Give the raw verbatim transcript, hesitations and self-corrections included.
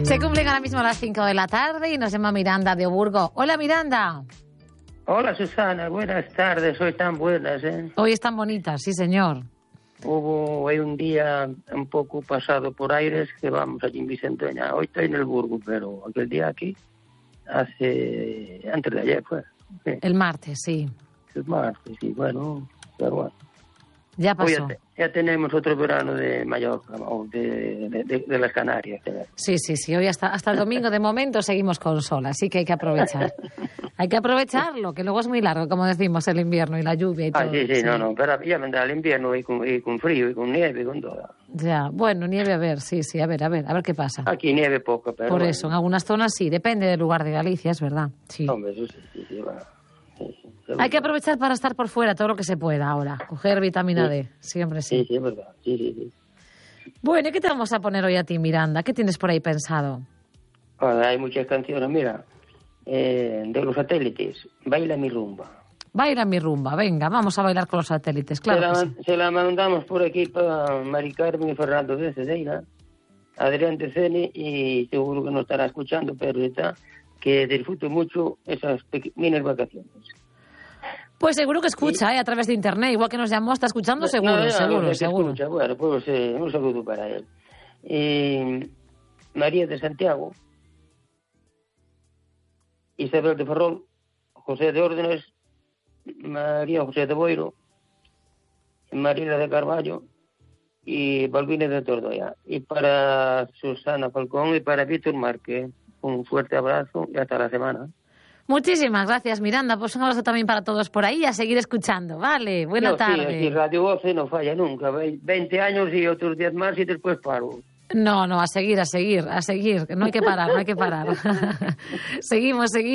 Se cumplen ahora mismo las cinco de la tarde y nos llama Miranda de Oburgo. Hola, Miranda. Hola, Susana. Buenas tardes. Hoy tan buenas, ¿eh? Hoy están bonitas, sí, señor. Hubo hoy un día un poco pasado por aires que vamos allí en Vicentoña. Hoy estoy en el Burgo, pero aquel día aquí, hace antes de ayer fue. Sí. El martes, sí. El martes, sí, bueno, pero bueno. Ya pasó. Hoy ya, ya tenemos otro verano de Mallorca, o de, de, de, de las Canarias. Sí, sí, sí. Hoy hasta, hasta el domingo de momento seguimos con sol, así que hay que aprovechar. Hay que aprovecharlo, que luego es muy largo, como decimos, el invierno y la lluvia y todo. Ah, sí, sí, sí. no, no, pero ya vendrá el invierno y con, y con frío y con nieve y con todo. Ya, bueno, nieve, a ver, sí, sí, a ver, a ver, a ver qué pasa. Aquí nieve poco, pero Por bueno. eso, en algunas zonas sí, depende del lugar de Galicia, es verdad, sí. Hombre, eso sí, sí, sí, bueno. Sí, sí, hay que aprovechar para estar por fuera todo lo que se pueda ahora, coger vitamina sí. D, siempre sí. Sí, sí, es verdad, sí, sí, sí. Bueno, ¿y qué te vamos a poner hoy a ti, Miranda? ¿Qué tienes por ahí pensado? Bueno, hay muchas canciones, mira, eh, de los satélites, Baila mi rumba. Baila mi rumba, venga, vamos a bailar con los satélites, claro se, la, que sí. se la mandamos por aquí para Mari Carmen y Fernando de Cedeira, Adrián Tecene, y seguro que no estará escuchando, pero está, que disfrute mucho esas pequeñas vacaciones. Pues seguro que escucha, ¿eh? A través de internet, igual que nos llamó, está escuchando, seguro, no, no, seguro, no sé seguro. Escucha. Bueno, pues eh, un saludo para él. Eh, María de Santiago, Isabel de Ferrol, José de Órdenes, María José de Boiro, María de Carballo y Balbina de Tordoya. Y para Susana Falcón y para Víctor Márquez, un fuerte abrazo y hasta la semana. Muchísimas gracias, Miranda. Pues un abrazo también para todos por ahí y a seguir escuchando. Vale, buena no, tarde. Sí, aquí Radio doce no falla nunca. veinte años y otros diez más y después paro. No, no, a seguir, a seguir, a seguir. No hay que parar, no hay que parar. Seguimos, seguimos.